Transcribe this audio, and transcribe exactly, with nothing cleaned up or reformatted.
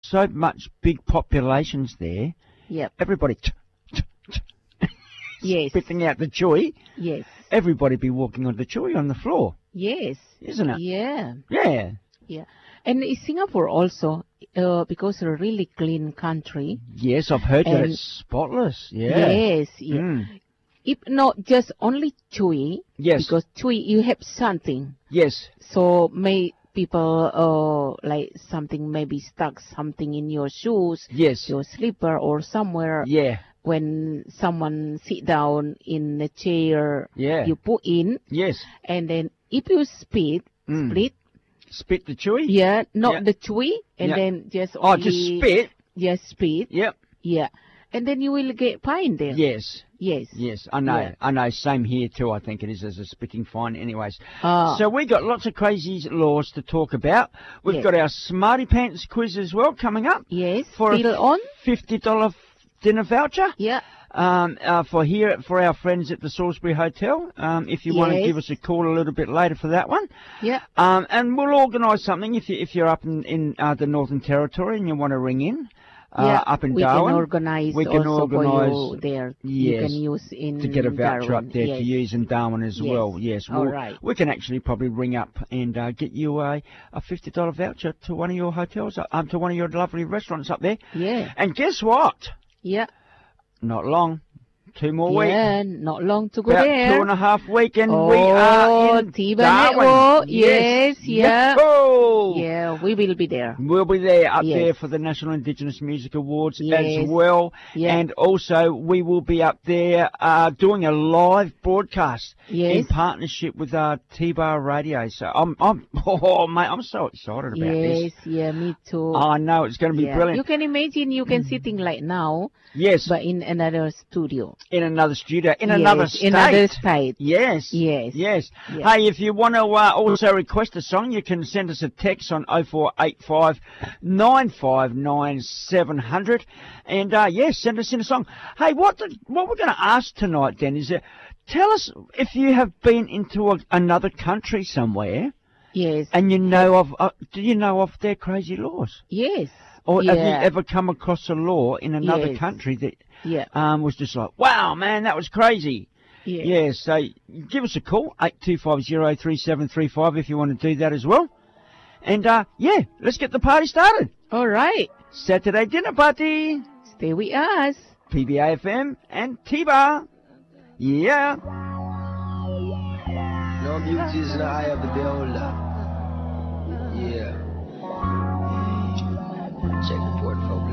so much big populations there. Yep. Everybody Yes. spitting out the chewy. Yes. Everybody be walking on the chewy on the floor, Yes. isn't it? Yeah. Yeah. Yeah. And in Singapore also, uh, because it's a really clean country. Yes, I've heard that And- it's spotless. Yeah. Yes. Yeah. Mm. If not just only chewy, Yes. because chewy you have something. Yes. So may people uh like something maybe stuck something in your shoes, Yes. your slipper or somewhere. Yeah. When someone sit down in a chair, Yeah. you put in, Yes. and then if you spit, Mm. split, Spit the chewy. yeah, not Yeah. the chewy, and Yeah. then just Oh, only, just spit. just spit, Yep. yeah, and then you will get fine there. Yes. Yes. Yes. I know. Yeah. I know. Same here too. I think it is as a spitting fine. Anyways. Ah. So we got lots of crazy laws to talk about. We've Yes. got our Smarty Pants quiz as well coming up Yes. for Still a on? fifty dollar dinner voucher. Yeah. Um, uh, for here for our friends at the Salisbury Hotel. Um, if you want to Yes. give us a call a little bit later for that one. Yeah. Um, and we'll organise something if you if you're up in in uh, the Northern Territory and you want to ring in. Uh, yeah. up in we Darwin. can organize We can also for organise- you there. You yes, can use in to get a voucher Darwin. up there yes. to use in Darwin as Yes. well. Yes, All we'll, right. we can actually probably ring up and uh, get you a, a fifty dollar voucher to one of your hotels, uh, um, to one of your lovely restaurants up there. Yeah. And guess what? Yeah. Not long. Two more weeks. Yeah. Not long to go About there. two and a half week, and oh, we are in Tiba Darwin. Network. Yes. Yeah. Yahoo! Yeah. We will be there. We'll be there up Yes. there for the National Indigenous Music Awards Yes. as well. Yeah. And also we will be up there uh, doing a live broadcast in Yes. partnership with uh, T-Bar Radio. So I'm, I'm, oh mate, I'm so excited about Yes. this. Yeah. Me too. I know it's going to be yeah. brilliant. You can imagine you can sitting like now, Yes, but in another studio. in another studio, in Yes, another state. In another state. Yes. Yes. Yes. Yeah. Hey, if you want to uh, also request a song, you can send us a text on oh four eight five, nine five nine, seven hundred. And, uh, yes, send us in a song. Hey, what did, what we're going to ask tonight, then, is that tell us if you have been into a, another country somewhere Yes. and you know of, uh, do you know of their crazy laws? Yes. Or yeah. have you ever come across a law in another Yes. country that Yeah. um, was just like, wow, man, that was crazy? Yeah. Yeah, so give us a call, eight two five zero, three seven three five, if you want to do that as well. And, uh, yeah, let's get the party started. All right. Saturday dinner party, Stay with us. P B A F M and T-Bar. Yeah. No beauty is the eye of the beholder. Yeah. Check the portfolio.